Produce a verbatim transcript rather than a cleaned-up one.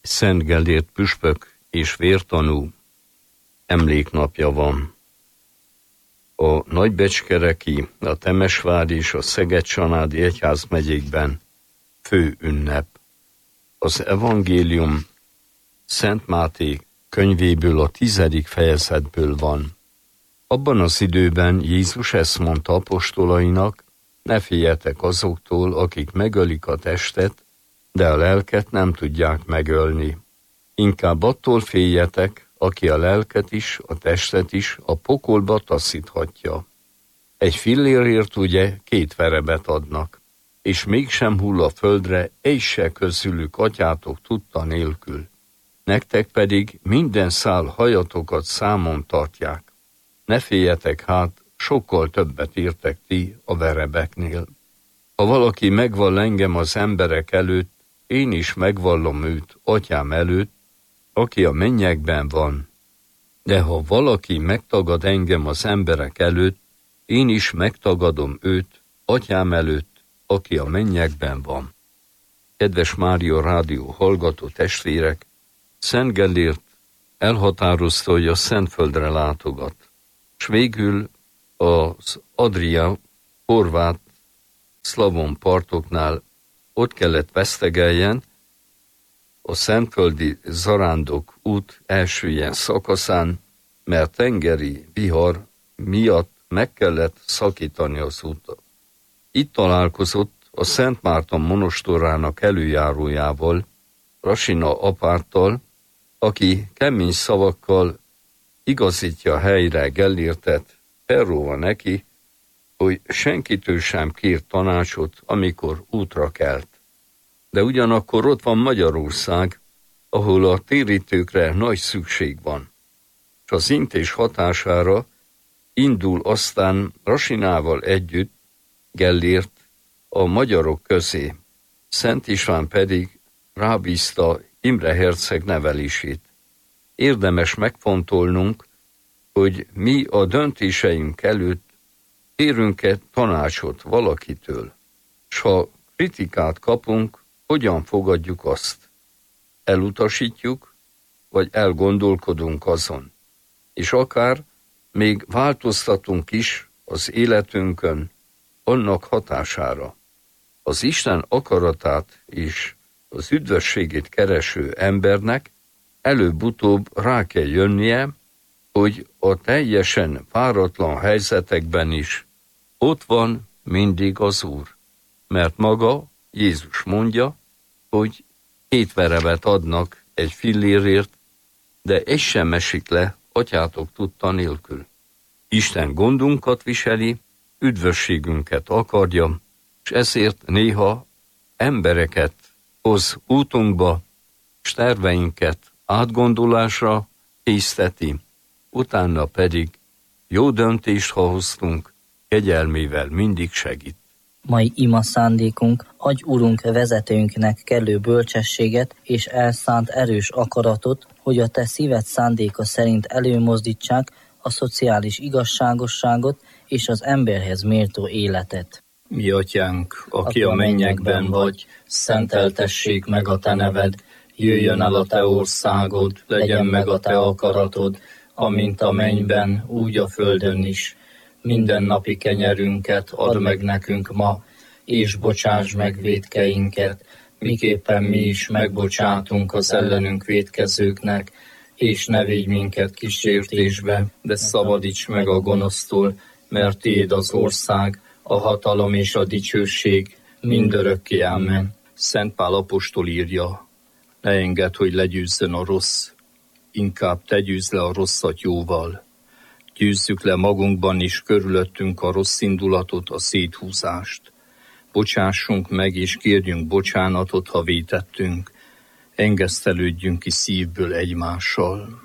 Szent Gellért püspök és vértanú emléknapja van. A nagybecskereki, a Temesvári és a Szeged-Csanádi egyházmegyékben fő ünnep. Az evangélium Szent Máté könyvéből, a tizedik fejezetből van. Abban az időben Jézus ezt mondta apostolainak: ne féljetek azoktól, akik megölik a testet, de a lelket nem tudják megölni. Inkább attól féljetek, aki a lelket is, a testet is a pokolba taszíthatja. Egy fillérért ugye két verebet adnak, és mégsem hull a földre egy se közülük atyátok tudta nélkül. Nektek pedig minden szál hajatokat számon tartják. Ne féljetek hát, sokkal többet értek ti a verebeknél. Ha valaki megvall engem az emberek előtt, én is megvallom őt atyám előtt, aki a mennyekben van. De ha valaki megtagad engem az emberek előtt, én is megtagadom őt atyám előtt, aki a mennyekben van. Kedves Mária Rádió hallgató testvérek, Szent Gellért elhatározta, hogy a Szentföldre látogat, s végül az Adria, horvát, szlavon partoknál ott kellett vesztegeljen, a szentföldi zarándok út első ilyen szakaszán, mert tengeri vihar miatt meg kellett szakítani az utat. Itt találkozott a Szent Márton monostorának előjárójával, Rasina apáttal, aki kemény szavakkal igazítja helyre Gellértet, felróva neki, hogy senkitől sem kér tanácsot, amikor útra kelt. De ugyanakkor ott van Magyarország, ahol a térítőkre nagy szükség van. És az intés hatására indul aztán Rasinával együtt Gellért a magyarok közé, Szent István pedig rábízta Imre herceg nevelését. Érdemes megfontolnunk, hogy mi a döntéseink előtt kérünk-e tanácsot valakitől, s ha kritikát kapunk, hogyan fogadjuk azt? Elutasítjuk, vagy elgondolkodunk azon, és akár még változtatunk is az életünkön annak hatására. Az Isten akaratát és az üdvösségét kereső embernek előbb-utóbb rá kell jönnie, hogy a teljesen váratlan helyzetekben is ott van mindig az Úr. Mert maga, Jézus mondja, hogy két verebet adnak egy fillérért, de egy sem esik le atyátok tudta nélkül. Isten gondunkat viseli, üdvösségünket akarja, és ezért néha embereket hoz útunkba, s terveinket átgondolásra készteti, utána pedig jó döntést, ha hoztunk, kegyelmével mindig segít. Mai ima szándékunk, adj Urunk vezetőnknek kellő bölcsességet és elszánt erős akaratot, hogy a te szíved szándéka szerint előmozdítsák a szociális igazságosságot és az emberhez méltó életet. Mi atyánk, aki a mennyekben vagy, szenteltessék meg a te neved, jöjjön el a te országod, legyen meg a te akaratod, amint a mennyben, úgy a földön is. Minden napi kenyerünket add meg nekünk ma, és bocsáss meg vétkeinket, miképpen mi is megbocsátunk az ellenünk vétkezőknek, és ne védj minket kísértésbe, de szabadíts meg a gonosztól, mert tiéd az ország, a hatalom és a dicsőség mindörökké. Amen. Szent Pál apostol írja: ne engedd, hogy legyőzzön a rossz, inkább te győzz le a rosszat jóval. Győzzük le magunkban is körülöttünk a rossz indulatot, a széthúzást. Bocsássunk meg és kérjünk bocsánatot, ha vétettünk. Engesztelődjünk ki szívből egymással.